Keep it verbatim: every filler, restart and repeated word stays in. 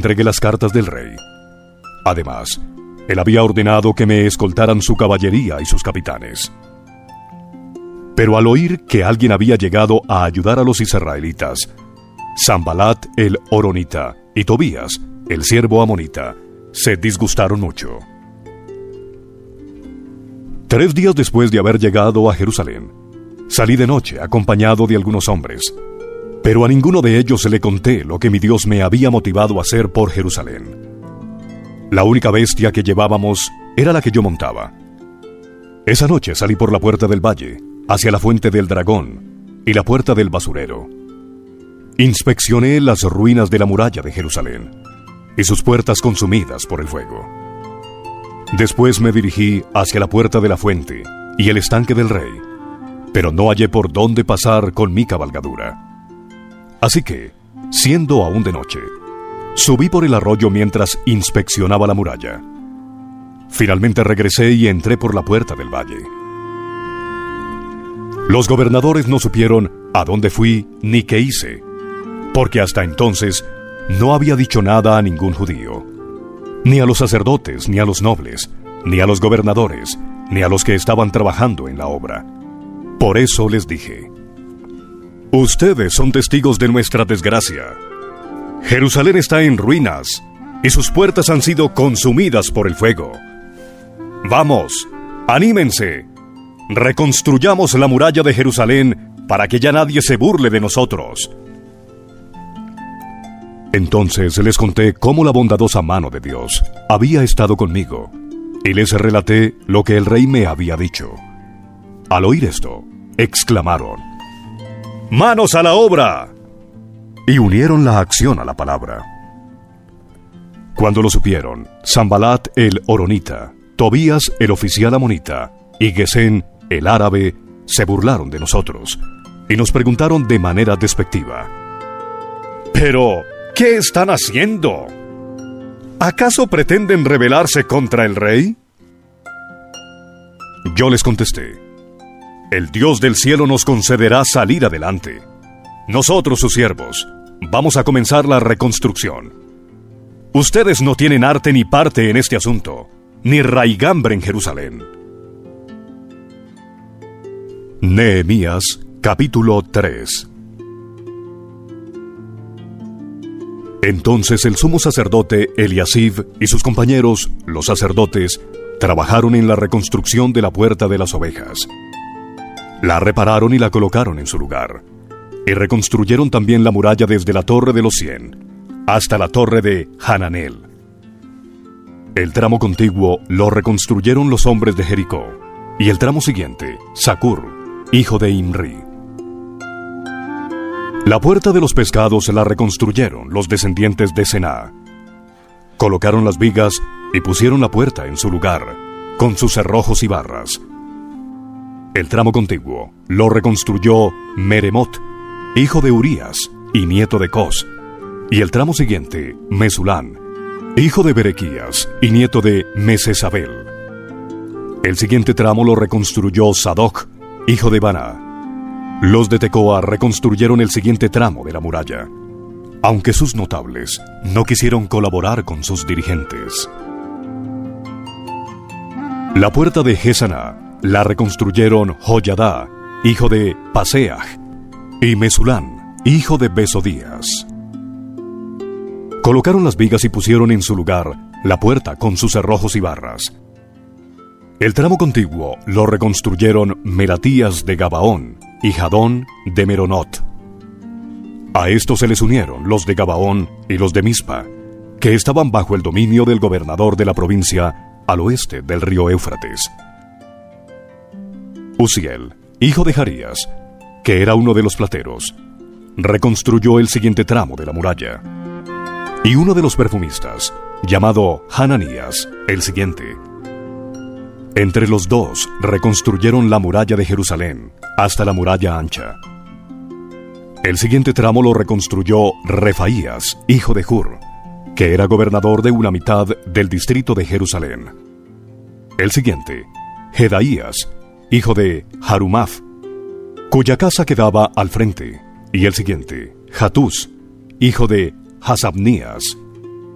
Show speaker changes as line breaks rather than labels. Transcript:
entregué las cartas del rey. Además, él había ordenado que me escoltaran su caballería y sus capitanes. Pero al oír que alguien había llegado a ayudar a los israelitas, Sanbalat el horonita y Tobías, el siervo amonita, se disgustaron mucho. Tres días después de haber llegado a Jerusalén, salí de noche acompañado de algunos hombres, pero a ninguno de ellos le conté lo que mi Dios me había motivado a hacer por Jerusalén. La única bestia que llevábamos era la que yo montaba. Esa noche salí por la puerta del valle, hacia la fuente del dragón y la puerta del basurero. Inspeccioné las ruinas de la muralla de Jerusalén y sus puertas consumidas por el fuego. Después me dirigí hacia la puerta de la fuente y el estanque del rey, pero no hallé por dónde pasar con mi cabalgadura. Así que, siendo aún de noche, subí por el arroyo mientras inspeccionaba la muralla. Finalmente regresé y entré por la puerta del valle. Los gobernadores no supieron a dónde fui ni qué hice, porque hasta entonces no había dicho nada a ningún judío, ni a los sacerdotes, ni a los nobles, ni a los gobernadores, ni a los que estaban trabajando en la obra. Por eso les dije: ustedes son testigos de nuestra desgracia. Jerusalén está en ruinas, y sus puertas han sido consumidas por el fuego. Vamos, anímense, reconstruyamos la muralla de Jerusalén para que ya nadie se burle de nosotros. Entonces les conté cómo la bondadosa mano de Dios había estado conmigo, y les relaté lo que el rey me había dicho. Al oír esto, exclamaron: ¡manos a la obra! Y unieron la acción a la palabra. Cuando lo supieron, Sanbalat el horonita, Tobías el oficial amonita y Gesén el árabe se burlaron de nosotros y nos preguntaron de manera despectiva: ¿pero qué están haciendo? ¿Acaso pretenden rebelarse contra el rey? Yo les contesté: el Dios del cielo nos concederá salir adelante. Nosotros, sus siervos, vamos a comenzar la reconstrucción. Ustedes no tienen arte ni parte en este asunto, ni raigambre en Jerusalén. Nehemías, capítulo tres. Entonces el sumo sacerdote Eliasib y sus compañeros, los sacerdotes, trabajaron en la reconstrucción de la puerta de las ovejas. La repararon y la colocaron en su lugar. Y reconstruyeron también la muralla desde la torre de los cien hasta la torre de Hananel. El tramo contiguo lo reconstruyeron los hombres de Jericó, y el tramo siguiente, Zacur, hijo de Imri. La puerta de los pescados la reconstruyeron los descendientes de Sená. Colocaron las vigas y pusieron la puerta en su lugar, con sus cerrojos y barras. El tramo contiguo lo reconstruyó Meremot, hijo de Urías y nieto de Cos, y el tramo siguiente, Mesulán, hijo de Berequías y nieto de Mesesabel. El siguiente tramo lo reconstruyó Sadoc, hijo de Baná. Los de Tecoa reconstruyeron el siguiente tramo de la muralla, aunque sus notables no quisieron colaborar con sus dirigentes. La puerta de Gesaná la reconstruyeron Joyadá, hijo de Paseach, y Mesulán, hijo de Besodías. Colocaron las vigas y pusieron en su lugar la puerta con sus cerrojos y barras. El tramo contiguo lo reconstruyeron Melatías de Gabaón y Jadón de Meronot. A estos se les unieron los de Gabaón y los de Mispa, que estaban bajo el dominio del gobernador de la provincia al oeste del río Éufrates. Uziel, hijo de Jarías, que era uno de los plateros, reconstruyó el siguiente tramo de la muralla. Y uno de los perfumistas, llamado Hananías, el siguiente. Entre los dos reconstruyeron la muralla de Jerusalén hasta la muralla ancha. El siguiente tramo lo reconstruyó Refaías, hijo de Hur, que era gobernador de una mitad del distrito de Jerusalén. El siguiente, Jedaías, hijo de Harumaf, cuya casa quedaba al frente, y el siguiente, Hatús, hijo de Hasabnías,